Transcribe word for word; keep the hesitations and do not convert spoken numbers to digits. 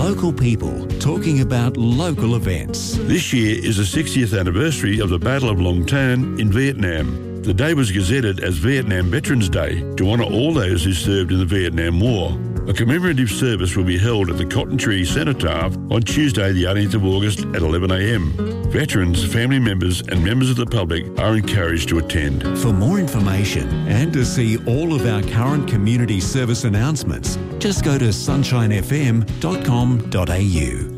local people talking about local events. This year is the sixtieth anniversary of the Battle of Long Tan in Vietnam. The day was gazetted as Vietnam Veterans Day to honour all those who served in the Vietnam War. A commemorative service will be held at the Cotton Tree Cenotaph on Tuesday the eighteenth of August at eleven a m. Veterans, family members and members of the public are encouraged to attend. For more information and to see all of our current community service announcements, just go to sunshine f m dot com dot a u.